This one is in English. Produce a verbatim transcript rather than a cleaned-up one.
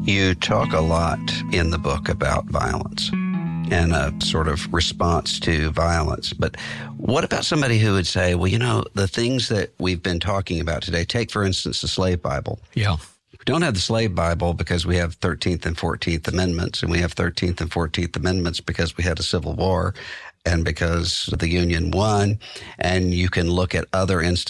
You talk a lot in the book about violence and a sort of response to violence. But what about somebody who would say, well, you know, the things that we've been talking about today, take, for instance, the slave Bible. Yeah. We don't have the slave Bible because we have thirteenth and fourteenth Amendments, and we have thirteenth and fourteenth Amendments because we had a civil war and because the Union won. And you can look at other instances